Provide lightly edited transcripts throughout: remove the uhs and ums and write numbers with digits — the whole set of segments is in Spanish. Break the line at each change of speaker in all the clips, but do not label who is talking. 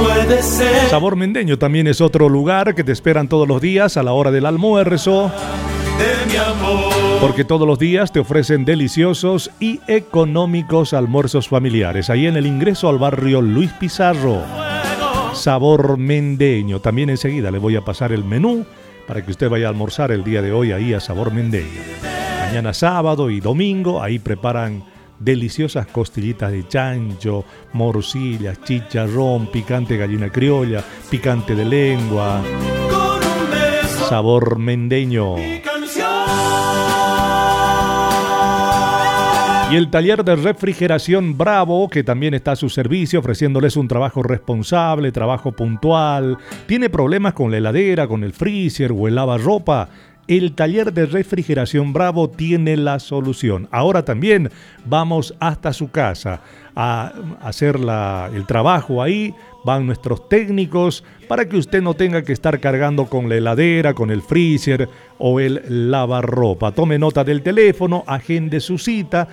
puede ser.
Sabor Mendeño también es otro lugar que te esperan todos los días a la hora del almuerzo.
De mi amor.
Porque todos los días te ofrecen deliciosos y económicos almuerzos familiares. Ahí en el ingreso al barrio Luis Pizarro. Sabor Mendeño. También enseguida le voy a pasar el menú para que usted vaya a almorzar el día de hoy ahí a Sabor Mendeño. Mañana sábado y domingo ahí preparan deliciosas costillitas de chancho, morcillas, chicharrón, picante gallina criolla, picante de lengua. Sabor Mendeño. Y el taller de refrigeración Bravo, que también está a su servicio, ofreciéndoles un trabajo responsable, trabajo puntual. ¿Tiene problemas con la heladera, con el freezer o el lavarropa? El taller de refrigeración Bravo tiene la solución. Ahora también vamos hasta su casa a hacer el trabajo ahí. Van nuestros técnicos para que usted no tenga que estar cargando con la heladera, con el freezer o el lavarropa. Tome nota del teléfono, agende su cita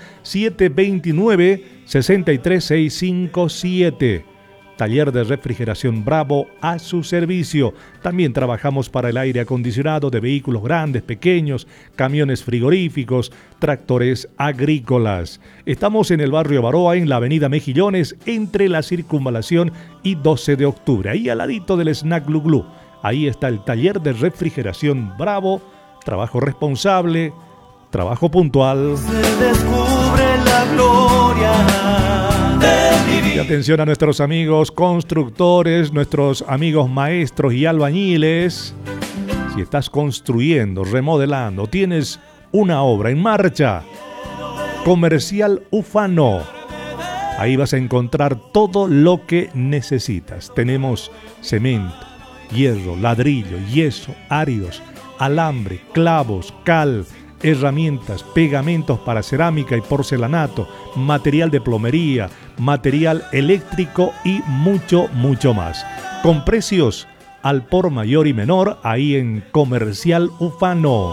729-63657. Taller de refrigeración Bravo a su servicio. También trabajamos para el aire acondicionado de vehículos grandes, pequeños, camiones frigoríficos, tractores agrícolas. Estamos en el barrio Baroa, en la avenida Mejillones, entre la Circunvalación y 12 de octubre. Ahí al ladito del Snack Glu Glu. Ahí está el taller de refrigeración Bravo. Trabajo responsable, trabajo puntual.
Se descubre la gloria.
Y atención a nuestros amigos constructores, nuestros amigos maestros y albañiles. Si estás construyendo, remodelando, tienes una obra en marcha, Comercial Ufano. Ahí vas a encontrar todo lo que necesitas. Tenemos cemento, hierro, ladrillo, yeso, áridos, alambre, clavos, cal, herramientas, pegamentos para cerámica y porcelanato, material de plomería, material eléctrico y mucho, mucho más. Con precios al por mayor y menor, ahí en Comercial Ufano.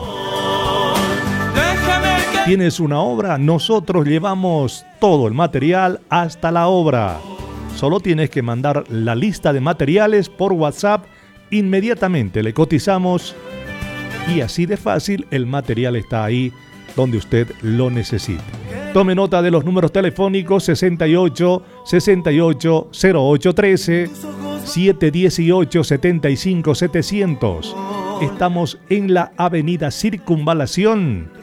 ¿Tienes una obra? Nosotros llevamos todo el material hasta la obra. Solo tienes que mandar la lista de materiales por WhatsApp. Inmediatamente le cotizamos y así de fácil el material está ahí donde usted lo necesita. Tome nota de los números telefónicos 68 68 08 13 718 75 700. Estamos en la avenida Circunvalación